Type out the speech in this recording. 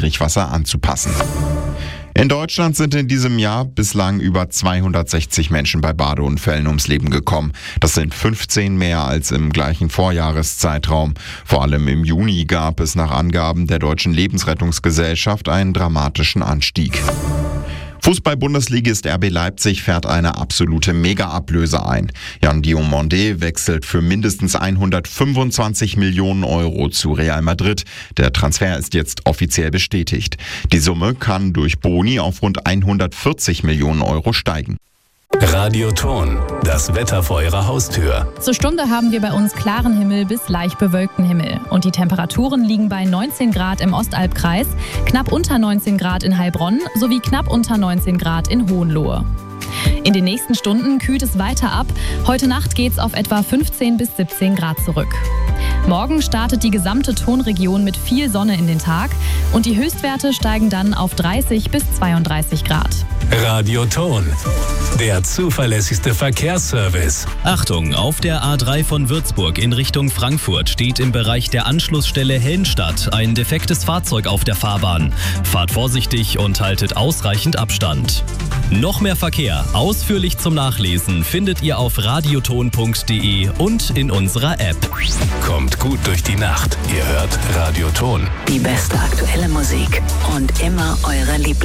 Niedrigwasser anzupassen. In Deutschland sind in diesem Jahr bislang über 260 Menschen bei Badeunfällen ums Leben gekommen. Das sind 15 mehr als im gleichen Vorjahreszeitraum. Vor allem im Juni gab es nach Angaben der Deutschen Lebensrettungsgesellschaft einen dramatischen Anstieg. Fußball-Bundesligist RB Leipzig fährt eine absolute Mega-Ablöse ein. Jan Diomande wechselt für mindestens 125 Millionen Euro zu Real Madrid. Der Transfer ist jetzt offiziell bestätigt. Die Summe kann durch Boni auf rund 140 Millionen Euro steigen. Radioton, das Wetter vor Ihrer Haustür. Zur Stunde haben wir bei uns klaren Himmel bis leicht bewölkten Himmel. Und die Temperaturen liegen bei 19 Grad im Ostalbkreis, knapp unter 19 Grad in Heilbronn sowie knapp unter 19 Grad in Hohenlohe. In den nächsten Stunden kühlt es weiter ab. Heute Nacht geht's auf etwa 15 bis 17 Grad zurück. Morgen startet die gesamte Tonregion mit viel Sonne in den Tag und die Höchstwerte steigen dann auf 30 bis 32 Grad. Radioton, der zuverlässigste Verkehrsservice. Achtung, auf der A3 von Würzburg in Richtung Frankfurt steht im Bereich der Anschlussstelle Hellenstadt ein defektes Fahrzeug auf der Fahrbahn. Fahrt vorsichtig und haltet ausreichend Abstand. Noch mehr Verkehr, ausführlich zum Nachlesen, findet ihr auf radioton.de und in unserer App. Kommt gut durch die Nacht. Ihr hört Radioton. Die beste aktuelle Musik und immer eure Lieblings